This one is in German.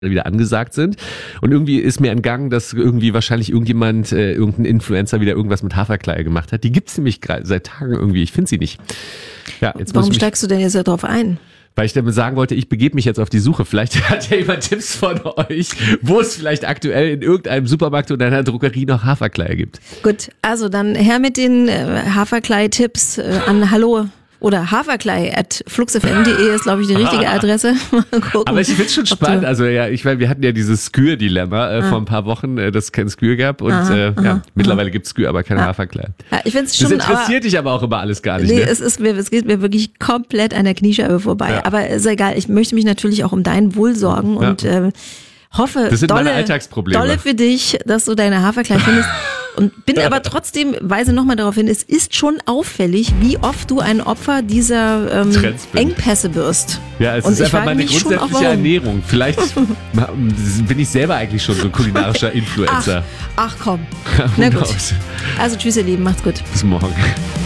wieder angesagt sind. Und irgendwie ist mir entgangen, dass irgendwie wahrscheinlich irgendein Influencer wieder irgendwas mit Haferkleie gemacht hat. Die gibt's nämlich gerade seit Tagen irgendwie. Ich finde sie nicht. Ja, jetzt Warum steigst du denn jetzt darauf ein? Weil ich damit sagen wollte, ich begebe mich jetzt auf die Suche. Vielleicht hat ja jemand Tipps von euch, wo es vielleicht aktuell in irgendeinem Supermarkt oder einer Drogerie noch Haferkleie gibt. Gut, also dann her mit den Haferklei-Tipps an Hallo oder haferklei@fluxfm.de ist, glaube ich, die richtige Adresse. Mal gucken, aber ich finde es schon spannend. Also ja, ich meine, wir hatten ja dieses Skür-Dilemma vor ein paar Wochen, dass es kein Skür gab und mittlerweile gibt es Skür, aber keine Haferklei. Ja, ich find's schon, das interessiert dich aber auch immer alles gar nicht. Nee, ne? es geht mir wirklich komplett an der Kniescheibe vorbei. Ja. Aber ist egal, ich möchte mich natürlich auch um dein Wohl sorgen und hoffe, das sind meine Alltagsprobleme. dolle für dich, dass du deine Haferklei findest. Und bin aber trotzdem, weise nochmal darauf hin, es ist schon auffällig, wie oft du ein Opfer dieser Engpässe wirst. Ja, es ist einfach meine grundsätzliche Ernährung. Vielleicht bin ich selber eigentlich schon so ein kulinarischer Influencer. Ach komm. Na gut. Also tschüss ihr Lieben, macht's gut. Bis morgen.